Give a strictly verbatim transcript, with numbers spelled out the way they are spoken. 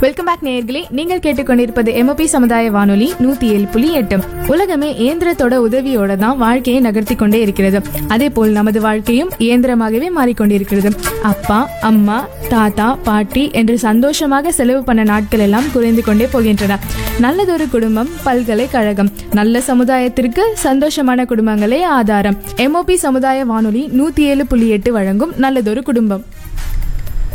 Welcome back நேயர்களே, நீங்கள் கேட்டுக்கொண்டிருப்பது எம்ஓபி சமுதாய வானொலி நூத்தி ஏழு புள்ளி எட்டு. உலகமே இயந்திரத்தோட உதவியோட தான் வாழ்க்கையை நகர்த்தி கொண்டே இருக்கிறது. அதே போல் நமது வாழ்க்கையும் இயந்திரமாகவே மாறிக்கொண்டிருக்கிறது. அப்பா, அம்மா, தாத்தா, பாட்டி என்று சந்தோஷமாக செலவு பண்ண நாட்கள் எல்லாம் குறைந்து கொண்டே போகின்றன. நல்லதொரு குடும்பம் பல்கலைக்கழகம். நல்ல சமுதாயத்திற்கு சந்தோஷமான குடும்பங்களே ஆதாரம். எம்ஓபி சமுதாய வானொலி நூத்தி ஏழு புள்ளி எட்டு வழங்கும் நல்லதொரு குடும்பம்.